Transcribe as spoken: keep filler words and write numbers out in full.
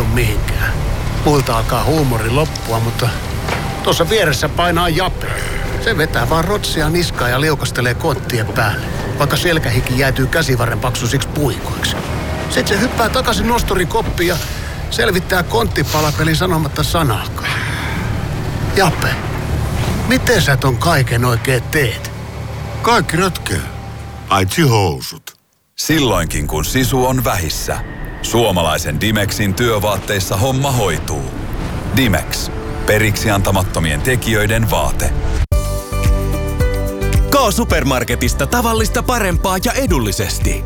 mahdu mihinkään. Muilta alkaa huumori loppua, mutta tuossa vieressä painaa Jape. Se vetää vaan rotsia niskaa ja liukastelee konttien päälle, vaikka selkähiki jäätyy käsivarren paksuisiksi puikoiksi. Sitten se hyppää takaisin nosturin koppiin ja selvittää konttipalapelin sanomatta sanaakaan. Jape, miten sä ton kaiken oikein teet? Kaikki ratkeaa. Aitsi housut. Silloinkin kun sisu on vähissä. Suomalaisen Dimexin työvaatteissa homma hoituu. Dimex. Periksi antamattomien tekijöiden vaate. K-Supermarketista tavallista parempaa ja edullisesti.